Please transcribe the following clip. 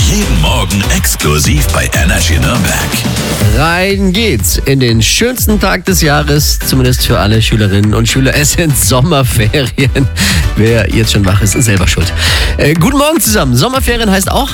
Jeden Morgen exklusiv bei Energy Nürnberg. Rein geht's in den schönsten Tag des Jahres, zumindest für alle Schülerinnen und Schüler. Es sind Sommerferien. Wer jetzt schon wach ist, ist selber schuld. Guten Morgen zusammen. Sommerferien heißt auch,